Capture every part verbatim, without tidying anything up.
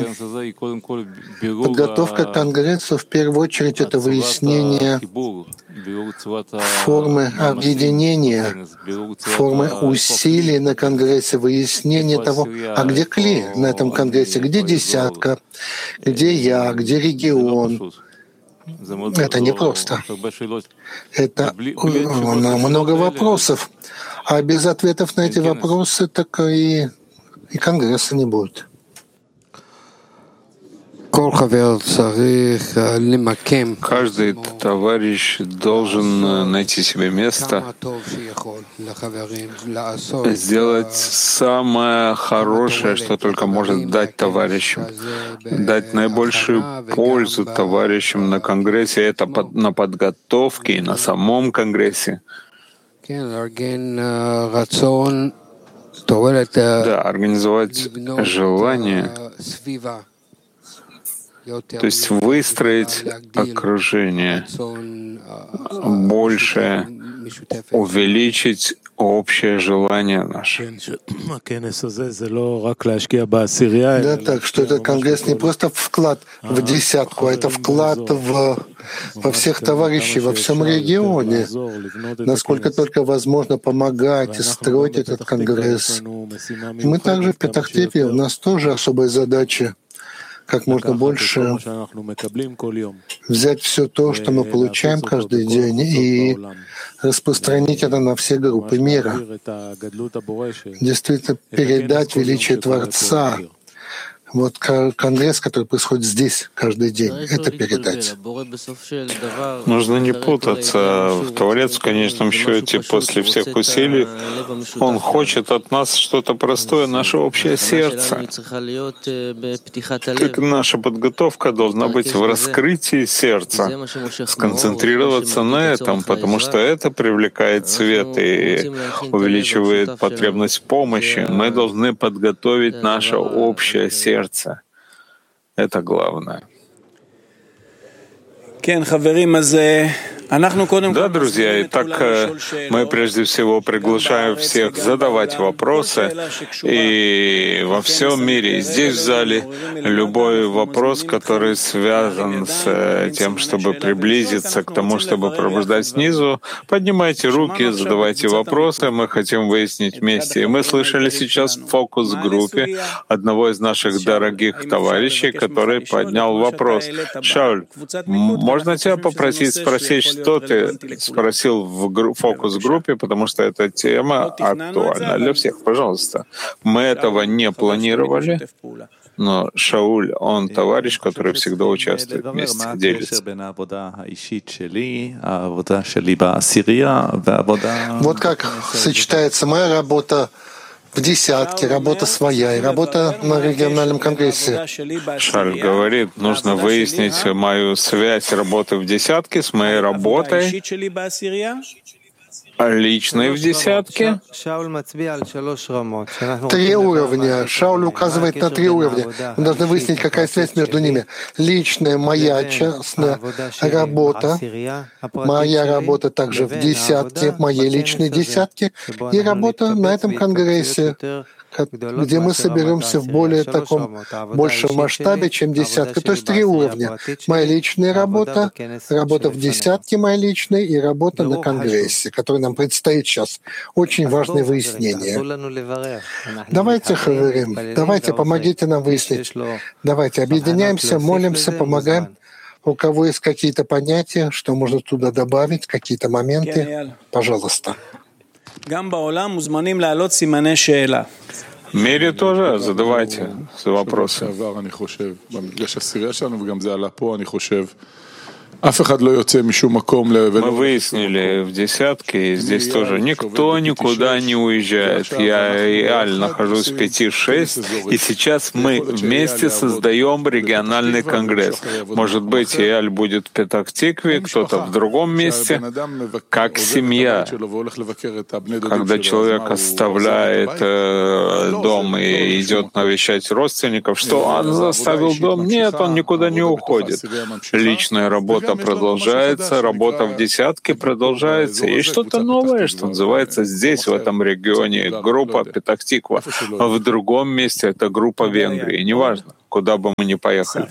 Подготовка к Конгрессу в первую очередь это выяснение формы объединения, формы усилий на Конгрессе, выяснение того, а где Кли на этом Конгрессе, где десятка, где я, где регион. Это непросто. Это много вопросов. А без ответов на эти вопросы так и, и Конгресса не будет. Каждый товарищ должен найти себе место, сделать самое хорошее, что только может дать товарищам, дать наибольшую пользу товарищам на Конгрессе, это на подготовке и на самом Конгрессе. Да, организовать желание, то есть выстроить окружение больше, увеличить общее желание наше. Да, так что этот конгресс не просто вклад в десятку, а это вклад в, во всех товарищей, во всем регионе. Насколько только возможно помогать и строить этот конгресс. И мы также в Петах-Тикве, у нас тоже особая задача как можно больше взять все то, что мы получаем каждый день, и распространить это на все группы мира. Действительно, передать величие Творца. Вот конгресс, который происходит здесь каждый день, это передать. Нужно не путаться. Творец в конечном счете, после всех усилий, Он хочет от нас что-то простое, наше общее сердце. Как наша подготовка должна быть в раскрытии сердца, сконцентрироваться на этом, потому что это привлекает свет и увеличивает потребность в помощи. Мы должны подготовить наше общее сердце. Это главное. Да, друзья, итак, мы прежде всего приглашаем всех задавать вопросы, и во всем мире, и здесь в зале, любой вопрос, который связан с тем, чтобы приблизиться к тому, чтобы пробуждать снизу, поднимайте руки, задавайте вопросы, мы хотим выяснить вместе. И мы слышали сейчас в фокус-группе одного из наших дорогих товарищей, который поднял вопрос. Шауль, можно тебя попросить спросить, что ты спросил в фокус-группе, потому что эта тема актуальна для всех. Пожалуйста. Мы этого не планировали, но Шауль, он товарищ, который всегда участвует вместе, делится. Вот как сочетается моя работа в десятке, работа своя и работа на региональном конгрессе. Шауль говорит, нужно выяснить мою связь работы в десятке с моей работой личной в десятке. Три уровня. Шауль указывает на три уровня. Мы должны выяснить, какая связь между ними. Личная, моя частная работа, моя работа также в десятке, моей личной десятке, и работа на этом конгрессе, где мы соберемся в более таком большем масштабе, чем десятка. То есть три уровня. Моя личная работа, работа в десятке моя личная и работа на конгрессе, который нам предстоит сейчас. Очень важное выяснение. Давайте, хаверим, давайте, помогите нам выяснить. Давайте объединяемся, молимся, помогаем. У кого есть какие-то понятия, что можно туда добавить, какие-то моменты, пожалуйста. В мире тоже задавайте вопросы. Мы выяснили в десятке, и здесь тоже никто никуда не уезжает. Я и Аль нахожусь в пяти-шесть, и сейчас мы вместе создаем региональный конгресс. Может быть, и Аль будет в Петах-Тикве, кто-то в другом месте, как семья. Когда человек оставляет э, дом и идет навещать родственников, что он оставил дом? Нет, он никуда не уходит. Личная работа продолжается, работа в десятке продолжается. Есть что-то новое, что называется здесь, в этом регионе, группа Петах-Тиква. В другом месте это группа Венгрии. Неважно. куда бы мы ни поехали.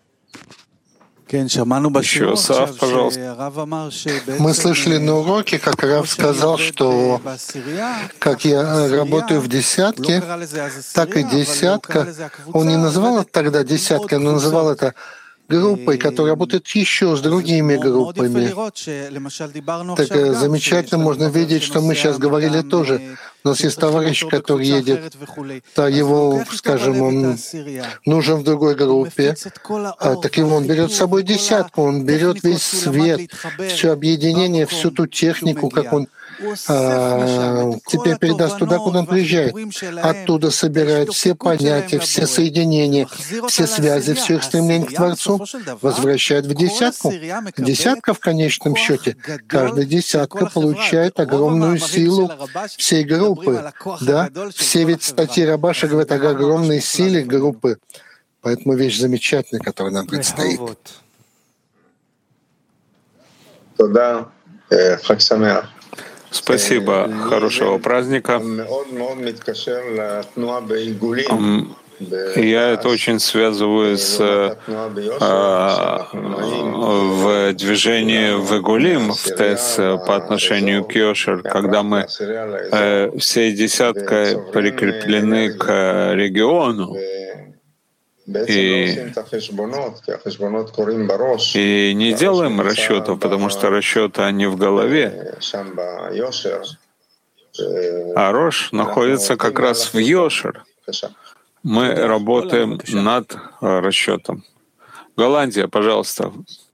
Еще Сав, пожалуйста. Мы слышали на уроке, как Рав сказал, что как я работаю в десятке, так и десятка. Он не называл это тогда десяткой, он называл это группой, которая работает еще с другими группами. Так замечательно можно видеть, что мы сейчас говорили тоже. У нас есть товарищ, который едет, то его, скажем, он нужен в другой группе, а так его он берет с собой десятку, он берет весь свет, все объединение, всю ту технику, как он а, теперь передаст туда, куда он приезжает. Оттуда собирает все понятия, все соединения, все связи, все их стремление к Творцу, возвращает в десятку. Десятка в конечном счете, каждая десятка получает огромную силу всей группы. Да? Все ведь статьи Рабаша говорят о огромной силе группы. Поэтому вещь замечательная, которая нам предстоит. Спасибо, хорошего праздника. Я это очень связываю с а, в движении в Игулим, в ТЭС по отношению к Йошер, когда мы э, всей десяткой прикреплены к региону. И, и не делаем расчетов, потому что расчеты они в голове. А Рош находится как раз в Йошер. Мы работаем над расчетом. Голландия, пожалуйста.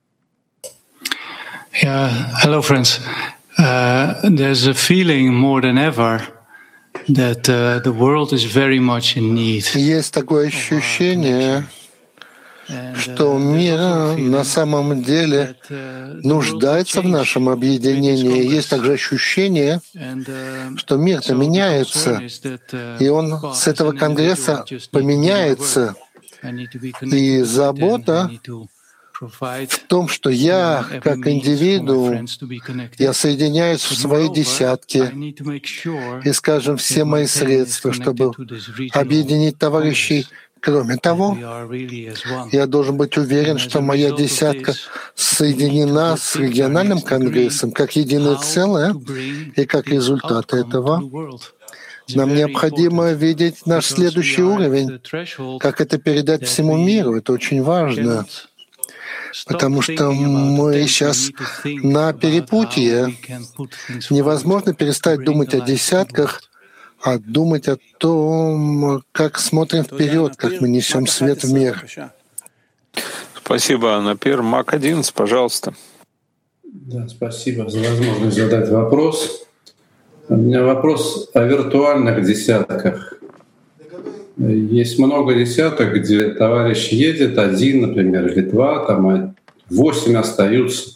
Yeah, hello, friends. Uh, there's a feeling more than ever that uh, the world is very much in need. Есть такое ощущение, что мир на самом деле нуждается в нашем объединении. Есть также ощущение, что мир-то меняется, и он с этого конгресса поменяется. И забота в том, что я, как индивидуум, я соединяюсь в своей десятке и, скажем, все мои средства, чтобы объединить товарищей. Кроме того, я должен быть уверен, что моя десятка соединена с региональным конгрессом как единое целое, и как результат этого нам необходимо видеть наш следующий уровень, как это передать всему миру. Это очень важно, потому что мы сейчас на перепутье. Невозможно перестать думать о десятках, а думать о том, как смотрим вперед, как мы несем свет в мир. Спасибо, Напир. Мак одиннадцать, пожалуйста. Да, спасибо за возможность задать вопрос. У меня вопрос о виртуальных десятках. Есть много десяток, где товарищ едет один, например, или два, там восемь остаются.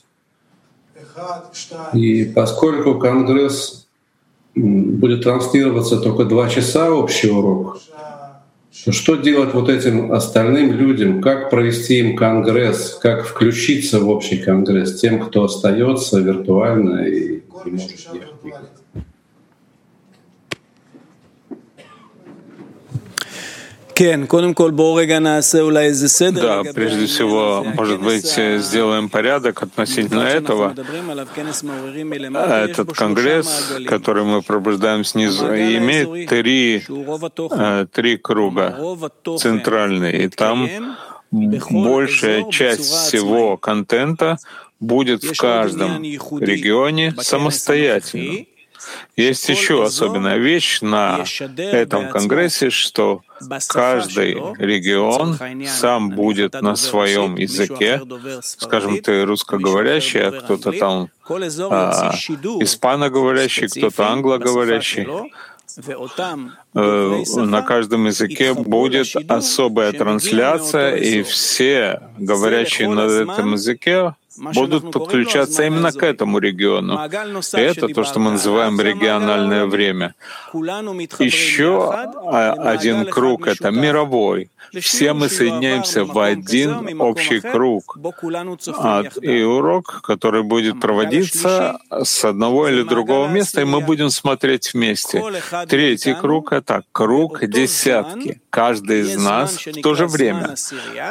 И поскольку Конгресс будет транслироваться только два часа общий урок, то что делать вот этим остальным людям? Как провести им конгресс? Как включиться в общий конгресс тем, кто остается виртуально и не может ехать? Да, прежде всего, может быть, сделаем порядок относительно этого. Этот конгресс, который мы пробуждаем снизу, имеет три, три круга центральные, и там большая часть всего контента будет в каждом регионе самостоятельно. Есть еще особенная вещь на этом конгрессе, что каждый регион сам будет на своем языке. Скажем, ты русскоговорящий, а кто-то там а, испаноговорящий, кто-то англоговорящий. На каждом языке будет особая трансляция, и все говорящие на этом языке будут подключаться именно к этому региону. И это то, что мы называем региональное время. Еще один круг — это мировой. Все мы соединяемся в один общий круг. И урок, который будет проводиться с одного или другого места, и мы будем смотреть вместе. Третий круг — это круг десятки. Каждый из нас в то же время